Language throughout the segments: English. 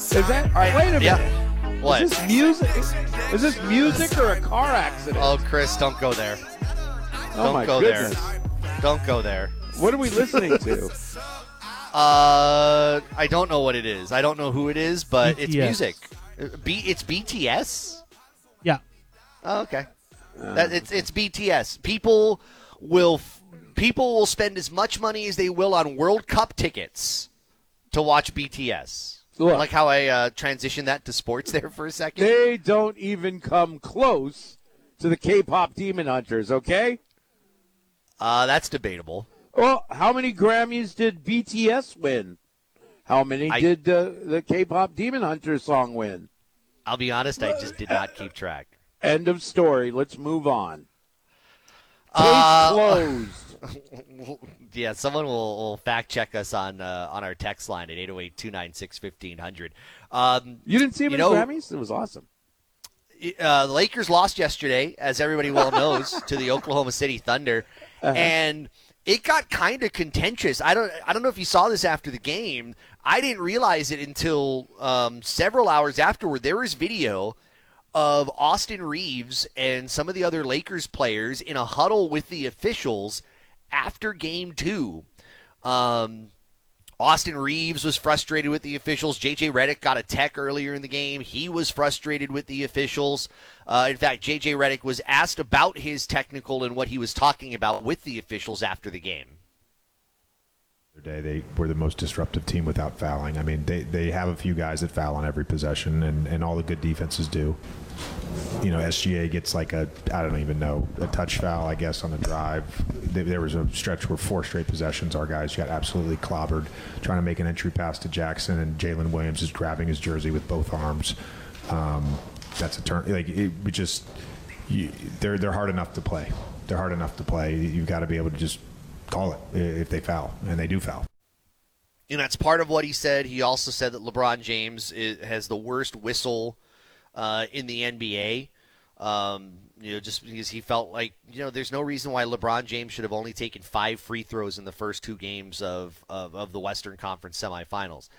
Is that? All right. Wait a minute. Yeah. What? Is this music? Is this music or a car accident? Oh, Chris, don't go there. Oh my go goodness. there. Don't go there. What are we listening to? I don't know what it is. I don't know who it is, but BTS. it's music. It's BTS? Yeah. Oh, okay. It's BTS. People will spend as much money as they will on World Cup tickets to watch BTS. Look. Like how I transitioned that to sports there for a second. They don't even come close to the K-pop Demon Hunters, okay? That's debatable. Well, how many Grammys did BTS win? How many did the K-pop Demon Hunters song win? I'll be honest, I just did not keep track. End of story. Let's move on. Case closed. Yeah, someone will fact check us on our text line at 808-296-1500. You didn't see him in Grammys? It was awesome. The Lakers lost yesterday, as everybody well knows, to the Oklahoma City Thunder, and it got kind of contentious. I don't know if you saw this after the game. I didn't realize it until several hours afterward. There was video of Austin Reeves and some of the other Lakers players in a huddle with the officials after Game 2. Austin Reeves was frustrated with the officials. J.J. Redick got a tech earlier in the game. He was frustrated with the officials. In fact, J.J. Redick was asked about his technical and what he was talking about with the officials after the game. They were the most disruptive team without fouling. I mean, they have a few guys that foul on every possession, and all the good defenses do. You know, SGA gets like a touch foul, I guess, on the drive. There was a stretch where 4 straight possessions, our guys got absolutely clobbered trying to make an entry pass to Jackson, and Jalen Williams is grabbing his jersey with both arms. That's a turn. They're hard enough to play. They're hard enough to play. You've got to be able to just call it if they foul, and they do foul. And that's part of what he said. He also said that LeBron James has the worst whistle in the NBA. Just because he felt like, there's no reason why LeBron James should have only taken 5 free throws in the first 2 games of the Western Conference semifinals.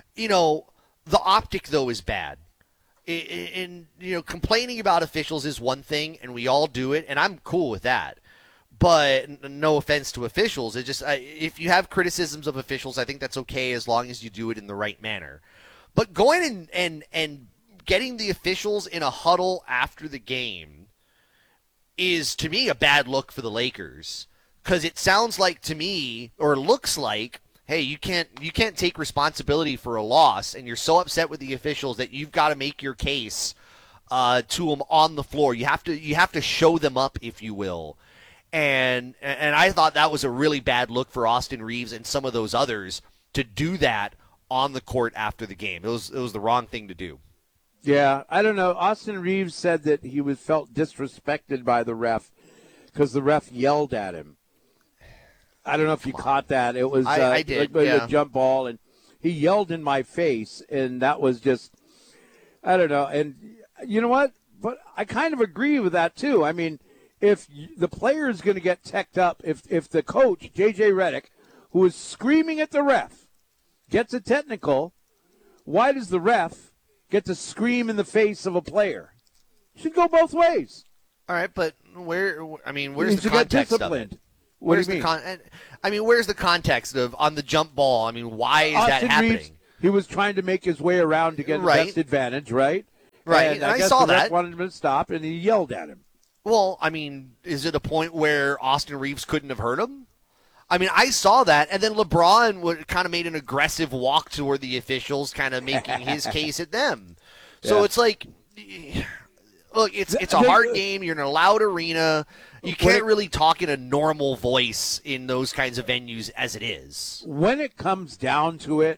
The optic, though, is bad. And complaining about officials is one thing, and we all do it, and I'm cool with that. But no offense to officials. If you have criticisms of officials, I think that's okay as long as you do it in the right manner. But going and getting the officials in a huddle after the game is, to me, a bad look for the Lakers. Because it sounds like to me, or looks like, hey, you can't take responsibility for a loss, and you're so upset with the officials that you've got to make your case to them on the floor. You have to show them up, if you will. And I thought that was a really bad look for Austin Reeves and some of those others to do that on the court after the game. It was the wrong thing to do. Yeah, I don't know. Austin Reeves said that he felt disrespected by the ref because the ref yelled at him. I don't know if you caught that. It was I did, a jump ball, and he yelled in my face, and that was just, I don't know. And you know what? But I kind of agree with that, too. I mean, if the player is going to get teched up, if the coach, J.J. Redick, who is screaming at the ref, gets a technical, why does the ref get to scream in the face of a player? It should go both ways. All right, but where's the context of it? What do you mean? Where's the context of on the jump ball? I mean, why is that happening? Reeves, he was trying to make his way around to get the best advantage, right? Right, and I guess saw the ref that. wanted him to stop, and he yelled at him. Well, is it a point where Austin Reeves couldn't have hurt him? I saw that, and then LeBron kind of made an aggressive walk toward the officials, kind of making his case at them. So it's like, look, it's a hard game. You're in a loud arena. You can't really talk in a normal voice in those kinds of venues as it is. When it comes down to it,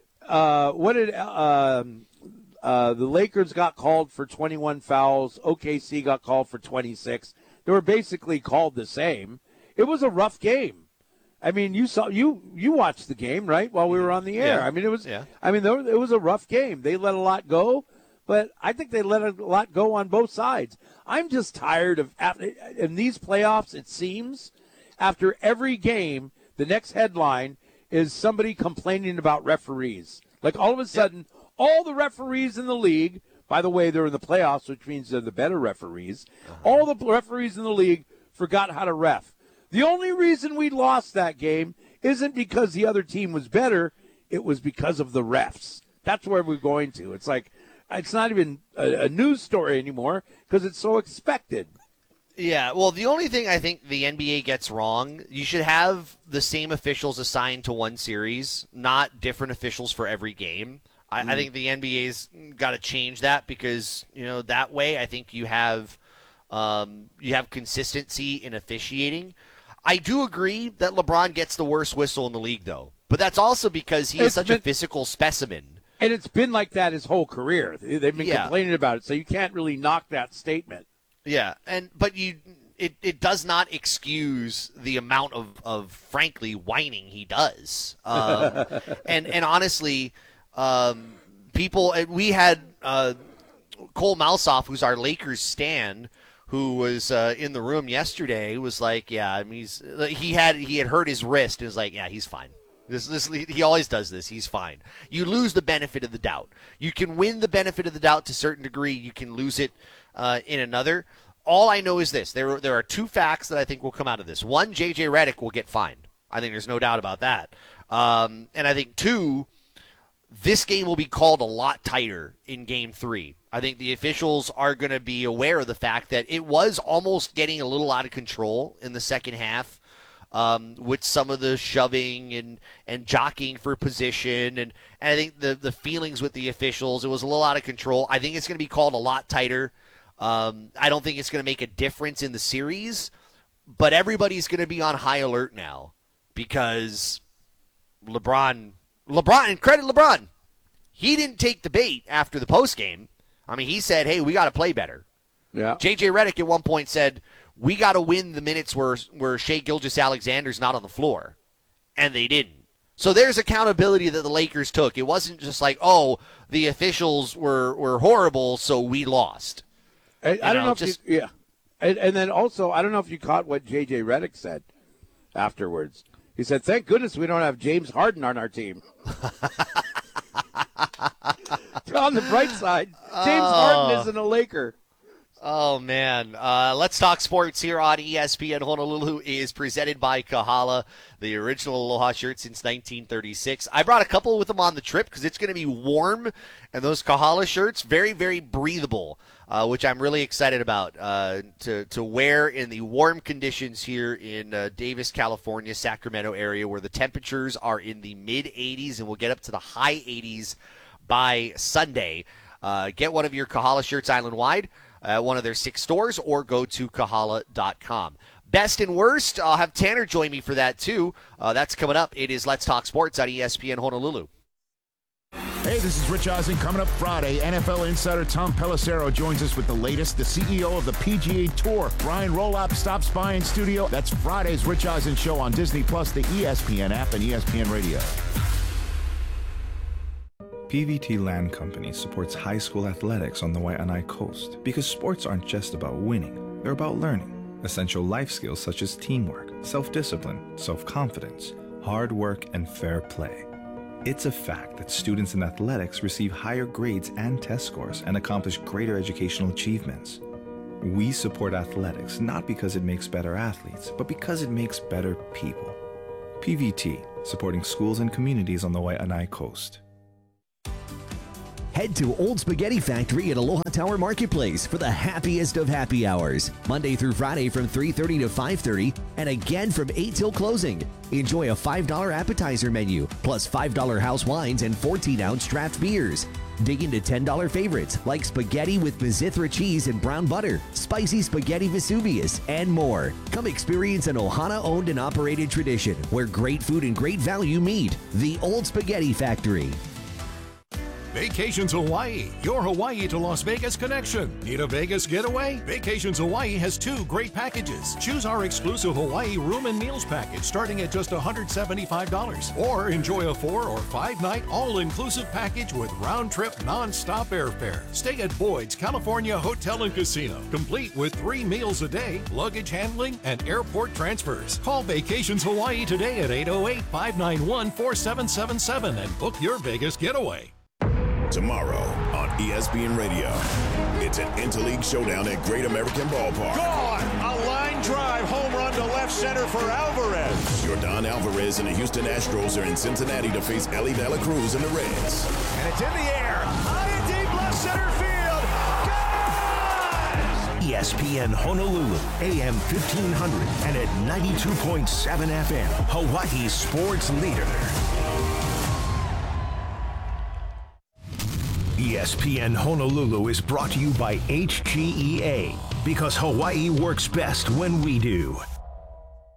the Lakers got called for 21 fouls. OKC got called for 26. They were basically called the same. It was a rough game. You watched the game, right, while we were on the air. Yeah. It was a rough game. They let a lot go, but I think they let a lot go on both sides. I'm just tired of, in these playoffs, it seems, after every game, the next headline is somebody complaining about referees. Like all of a sudden, all the referees in the league, by the way, they're in the playoffs, which means they're the better referees, all the referees in the league forgot how to ref. The only reason we lost that game isn't because the other team was better. It was because of the refs. That's where we're going to. It's like, it's not even a news story anymore because it's so expected. Yeah, well, the only thing I think the NBA gets wrong, you should have the same officials assigned to one series, not different officials for every game. I think the NBA's got to change that because, that way I think you have consistency in officiating. I do agree that LeBron gets the worst whistle in the league, though. But that's also because he is such a physical specimen. And it's been like that his whole career. They've been complaining about it, so you can't really knock that statement. Yeah, but it does not excuse the amount of frankly whining he does. And honestly, we had Cole Malsoff, who's our Lakers stan, who was in the room yesterday, was like, yeah, I mean, he had hurt his wrist, and was like, yeah, he's fine. He always does this. He's fine. You lose the benefit of the doubt. You can win the benefit of the doubt to a certain degree. You can lose it in another. All I know is this. There are two facts that I think will come out of this. One, J.J. Redick will get fined. I think there's no doubt about that. And I think, two, this game will be called a lot tighter in Game 3. I think the officials are going to be aware of the fact that it was almost getting a little out of control in the second half. With some of the shoving and jockeying for position. And I think the feelings with the officials, it was a little out of control. I think it's going to be called a lot tighter. I don't think it's going to make a difference in the series, but everybody's going to be on high alert now because LeBron, and credit LeBron, he didn't take the bait after the postgame. I mean, he said, hey, we got to play better. Yeah. J.J. Redick at one point said, we got to win the minutes where Shai Gilgeous-Alexander's not on the floor. And they didn't. So there's accountability that the Lakers took. It wasn't just like, oh, the officials were horrible, so we lost. I don't know if you, and then also, I don't know if you caught what J.J. Redick said afterwards. He said, thank goodness we don't have James Harden on our team. On the bright side, James Harden isn't a Laker. Oh, man. Let's Talk Sports here on ESPN Honolulu is presented by Kahala, the original Aloha shirt since 1936. I brought a couple with them on the trip because it's going to be warm, and those Kahala shirts, very, very breathable, which I'm really excited about to wear in the warm conditions here in Davis, California, Sacramento area, where the temperatures are in the mid-80s and will get up to the high 80s by Sunday. Get one of your Kahala shirts island-wide. One of their 6 stores, or go to kahala.com. Best and worst, I'll have Tanner join me for that, too. That's coming up. It is Let's Talk Sports on ESPN Honolulu. Hey, this is Rich Eisen. Coming up Friday, NFL insider Tom Pelissero joins us with the latest. The CEO of the PGA Tour, Brian Rolop, stops by in studio. That's Friday's Rich Eisen Show on Disney+, the ESPN app, and ESPN Radio. PVT Land Company supports high school athletics on the Waianae Coast because sports aren't just about winning, they're about learning. Essential life skills such as teamwork, self-discipline, self-confidence, hard work, and fair play. It's a fact that students in athletics receive higher grades and test scores and accomplish greater educational achievements. We support athletics not because it makes better athletes, but because it makes better people. PVT, supporting schools and communities on the Waianae Coast. Head to Old Spaghetti Factory at Aloha Tower Marketplace for the happiest of happy hours. Monday through Friday from 3:30 to 5:30 and again from 8 till closing. Enjoy a $5 appetizer menu plus $5 house wines and 14-ounce draft beers. Dig into $10 favorites like spaghetti with Mizithra cheese and brown butter, spicy spaghetti Vesuvius, and more. Come experience an Ohana-owned and operated tradition where great food and great value meet. The Old Spaghetti Factory. Vacations Hawaii, your Hawaii to Las Vegas connection. Need a Vegas getaway? Vacations Hawaii has 2 great packages. Choose our exclusive Hawaii room and meals package starting at just $175. Or enjoy a 4 or 5 night all-inclusive package with round-trip non-stop airfare. Stay at Boyd's California Hotel and Casino, complete with 3 meals a day, luggage handling, and airport transfers. Call Vacations Hawaii today at 808-591-4777 and book your Vegas getaway. Tomorrow on ESPN Radio, it's an interleague showdown at Great American Ballpark. Gone! A line drive home run to left center for Alvarez. Yordan Alvarez and the Houston Astros are in Cincinnati to face Ellie De La Cruz and the Reds. And it's in the air. High and deep left center field. ESPN Honolulu, AM 1500 and at 92.7 FM, Hawaii sports leader. ESPN Honolulu is brought to you by HGEA, because Hawaii works best when we do.